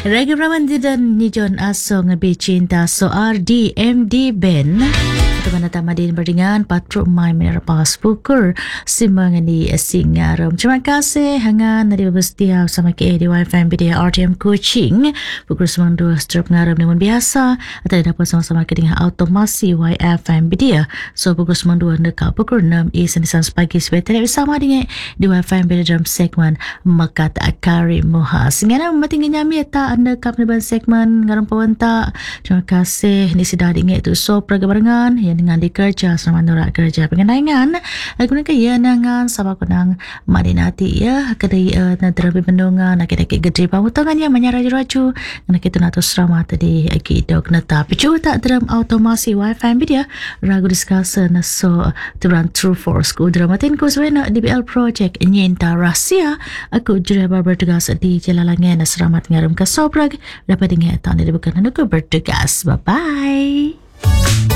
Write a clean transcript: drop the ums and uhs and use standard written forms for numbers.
Ragi Ramandi dan Nijon Aso ngabi cinta so RDMD Ben. Teman tamadin berdingan patro mai menerpas pukur simangani singaram. Terima kasih hangan dari bersetiap sama ke di WiFi BDA RTM Coaching pukul 92 strip ngaram dengan biasa atau dapat sama-sama ke dengan automasi YFM BDA. So pukul 92 dekat pukul 6 Isnin pagi sebentar bersama dengan di WiFi BDA dalam segmen Makat Akari Muha. Singaram matingnya meta anda kap dalam segmen ngaram pawanta. Terima kasih ni sudah dingin itu so pergabarangan yang dengan dikerja selama norak kerja pengenangan aku nak ya nangan sama kunang madinati ya kedai nadra bendungan nak kita gede pamutangan yang menyaraju-raju nak kita nak serama tadi dok nata picu tak dalam automasi wifi dia ragu discussion so teran true force ku dramatin ku sebenarnya DBL project nyenta rahsia aku jurah bertugas di Jalalangan selamat ngarum ke sobrag dapat dengar tanda bukan aku bertugas bye bye.